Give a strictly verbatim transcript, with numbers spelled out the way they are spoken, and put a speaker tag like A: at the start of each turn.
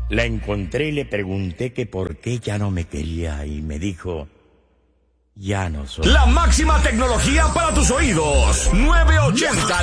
A: La encontré y le pregunté que por qué ya no me quería y me dijo, ya no soy.
B: La máxima tecnología para tus oídos. nueve ochenta